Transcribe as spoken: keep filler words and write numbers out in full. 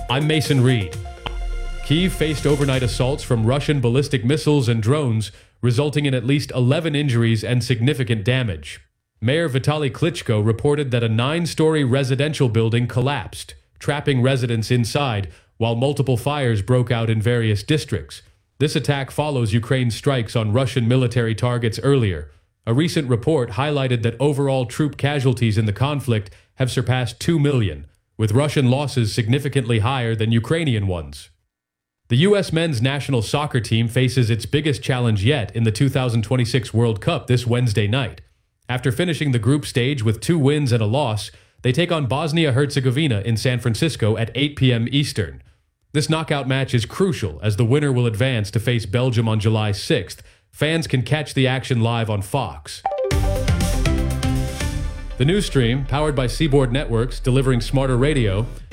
I'm Mason Reed. Kyiv faced overnight assaults from Russian ballistic missiles and drones, resulting in at least eleven injuries and significant damage. Mayor Vitaly Klitschko reported that a nine-story residential building collapsed, trapping residents inside, while multiple fires broke out in various districts. This attack follows Ukraine's strikes on Russian military targets earlier. A recent report highlighted that overall troop casualties in the conflict have surpassed two million, with Russian losses significantly higher than Ukrainian ones. The U S men's national soccer team faces its biggest challenge yet in the two thousand twenty-six World Cup this Wednesday night. After finishing the group stage with two wins and a loss, they take on Bosnia-Herzegovina in San Francisco at eight p m Eastern. This knockout match is crucial as the winner will advance to face Belgium on July sixth. Fans can catch the action live on Fox. The news stream, powered by Seaboard Networks, delivering smarter radio,